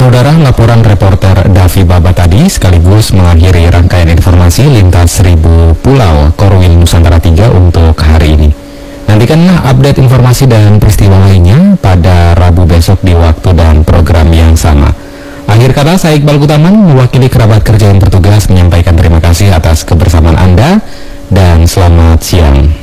Saudara, laporan reporter Davi Baba tadi sekaligus mengakhiri rangkaian informasi lintas 1000 pulau Korwil Nusantara 3 untuk hari ini. Nantikanlah update informasi dan peristiwa lainnya pada Rabu besok di waktu dan program yang sama. Akhir kata, saya Iqbal Kutaman mewakili kerabat kerja yang bertugas menyampaikan terima kasih atas kebersamaan Anda dan selamat siang.